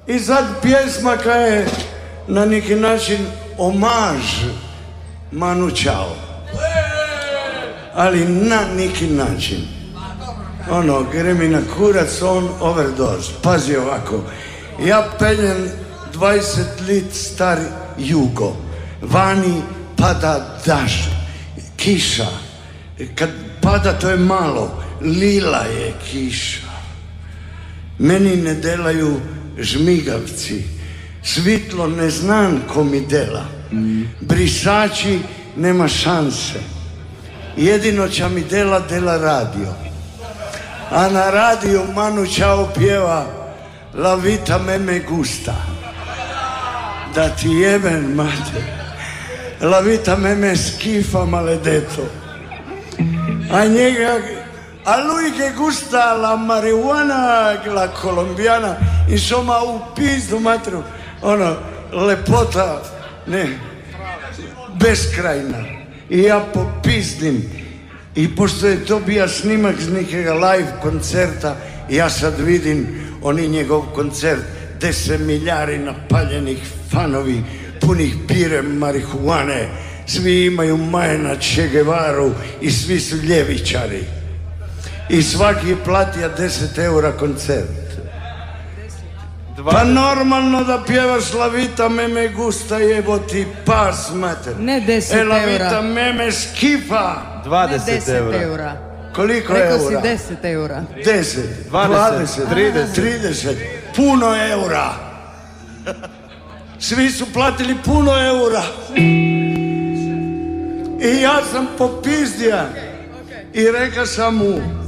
I sad pjesma koja je na neki način omaž Manu Chao. Ali na neki način. Ono, gre mi na kurac, on overdose. Pazi ovako. Ja penjem 20 lit star jugo. Vani pada daž, kiša. Kad pada to je malo. Lila je kiša. Meni ne delaju žmigavci. Svitlo ne znam ko mi dela. Brisači nema šanse. Jedino će mi dela radio. A na radiju Manu Chao pjeva La vita me gusta. Da ti jeben, mate. La vita me schifa, maledetto. A lui che gusta la marijuana, la colombiana, insomma u pizdu matru, ono, lepota, ne, beskrajna. I ja popizdim. I pošto je to bija snimak z nekega live koncerta, ja sad vidim oni njegov koncert, 10 milijari napaljenih fanovi, punih pire marihuane, svi imaju Majena Che Guevaru i svi su ljevičari. I svaki platija 10 eura koncert. Pa normalno da pjevaš La vita me gusta, jebo ti pas, mater. Ne 10 eura. La vita me skifa. 20 eura. Koliko Rekao eura? si 10 eura. 10, 20, 30. Puno eura. Svi su platili puno eura. I ja sam popizdija. I reka sam mu,